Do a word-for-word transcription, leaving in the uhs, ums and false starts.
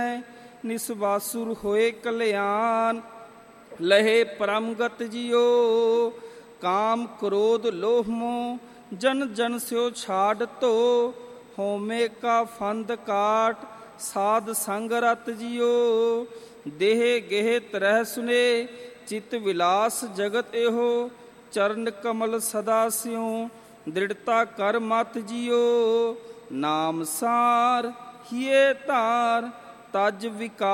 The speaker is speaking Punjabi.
ਨਿਸਵਾਸੁਰ ਹੋਏ ਕਲਿਆਣ। ਲਹੇ ਪਰਮਗਤ ਜਿਓ ਕਾਮ ਕ੍ਰੋਧ ਲੋਭ ਮੋਹ ਜਨ ਜਨ ਸਿਓ ਛਾੜ ਧੋ। ਹੋਮੇ ਕਾ ਫੰਦ ਕਾਟ ਸਾਧ ਸੰਗ ਰਤ ਜਿਓ। ਦੇਹ ਗੇਹ ਤਰਹਿ ਸੁਨੇ ਚਿਤ ਵਿਲਾਸ ਜਗਤ ਇਹੋ। ਚਰਨ ਕਮਲ ਸਦਾ ਸਿਉ ਦ੍ਰਿੜਤਾ ਕਰ ਮਤ ਜਿਓ। ਨਾਮ ਸਾਰ ਹੀਏ ਧਾਰ ਤਜ ਵਿਕਾਰ